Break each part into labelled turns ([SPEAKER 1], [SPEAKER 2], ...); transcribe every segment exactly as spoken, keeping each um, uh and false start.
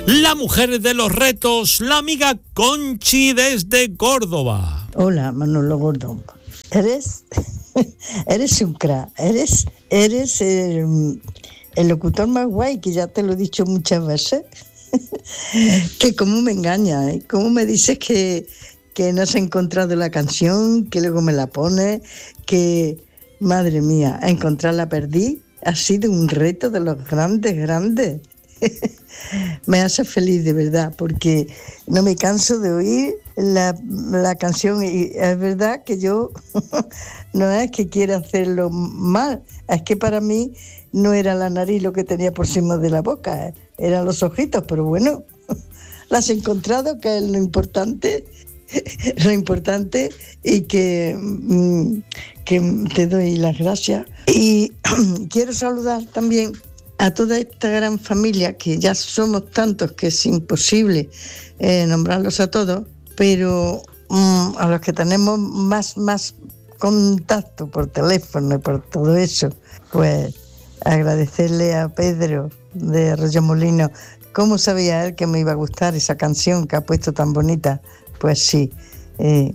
[SPEAKER 1] La mujer de los retos, la amiga Conchi desde Córdoba.
[SPEAKER 2] Hola, Manolo Gordo. Eres, eres un crack, eres, eres el, el locutor más guay, que ya te lo he dicho muchas veces. Que cómo me engaña, ¿eh? Cómo me dices que, que no has encontrado la canción, que luego me la pones, que, madre mía, encontrarla perdí. Ha sido un reto de los grandes, grandes. Me hace feliz de verdad, porque no me canso de oír la, la canción, y es verdad que yo no es que quiera hacerlo mal, es que para mí no era la nariz lo que tenía por encima de la boca, eran los ojitos, pero bueno, la has encontrado, que es lo importante, lo importante, y que, que te doy las gracias. Y quiero saludar también a toda esta gran familia, que ya somos tantos que es imposible eh, nombrarlos a todos, pero um, a los que tenemos más, más contacto por teléfono y por todo eso, pues agradecerle a Pedro de Arroyomolinos. ¿Cómo sabía él que me iba a gustar esa canción que ha puesto tan bonita? Pues sí, eh,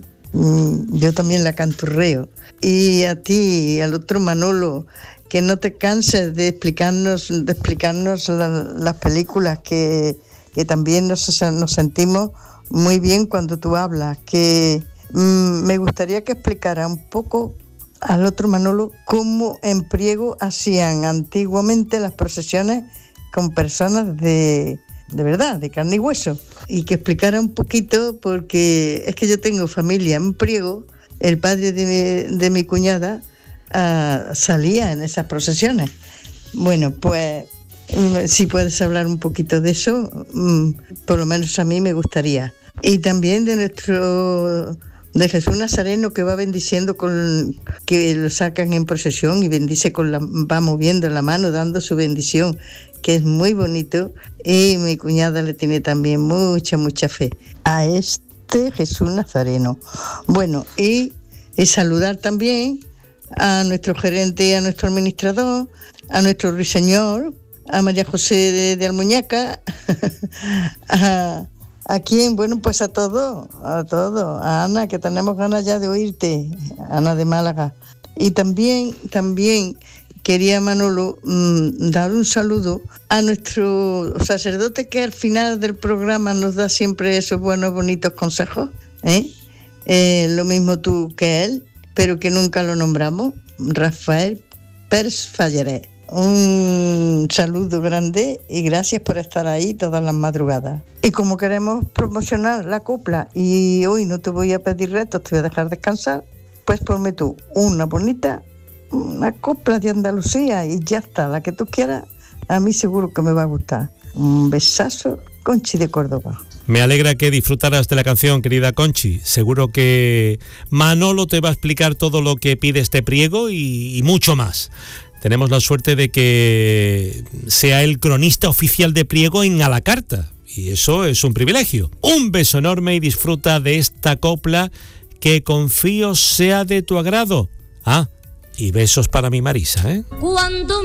[SPEAKER 2] yo también la canturreo. Y a ti, y al otro Manolo, que no te canses de explicarnos, de explicarnos la, las películas, que, que también nos, nos sentimos muy bien cuando tú hablas. Que mmm, me gustaría que explicara un poco al otro Manolo cómo en Priego hacían antiguamente las procesiones con personas de, de verdad, de carne y hueso. Y que explicara un poquito, porque es que yo tengo familia en Priego, el padre de mi, de mi cuñada Uh, salía en esas procesiones. Bueno, pues um, si puedes hablar un poquito de eso, um, por lo menos a mí me gustaría. Y también de nuestro, de Jesús Nazareno, que va bendiciendo, con que lo sacan en procesión y bendice con la, va moviendo la mano, dando su bendición, que es muy bonito. Y mi cuñada le tiene también mucha, mucha fe a este Jesús Nazareno. Bueno, y, y saludar también a nuestro gerente y a nuestro administrador, a nuestro ruiseñor, a María José de, de Almuñaca, a, a quién, bueno, pues a todos, a todos, a Ana, que tenemos ganas ya de oírte, Ana de Málaga. Y también, también quería, Manolo, mmm, dar un saludo a nuestro sacerdote, que al final del programa nos da siempre esos buenos, bonitos consejos, ¿eh? Eh, lo mismo tú que él, pero que nunca lo nombramos, Rafael Pers Fallaré. Un saludo grande y gracias por estar ahí todas las madrugadas. Y como queremos promocionar la copla y hoy no te voy a pedir retos, te voy a dejar descansar, pues ponme tú una bonita, una copla de Andalucía y ya está, la que tú quieras, a mí seguro que me va a gustar. Un besazo, Conchi de Córdoba.
[SPEAKER 1] Me alegra que disfrutaras de la canción, querida Conchi. Seguro que Manolo te va a explicar todo lo que pide este Priego y, y mucho más. Tenemos la suerte de que sea el cronista oficial de Priego en a la carta, y eso es un privilegio. Un beso enorme y disfruta de esta copla que confío sea de tu agrado. Ah, y besos para mi Marisa, ¿eh? Cuando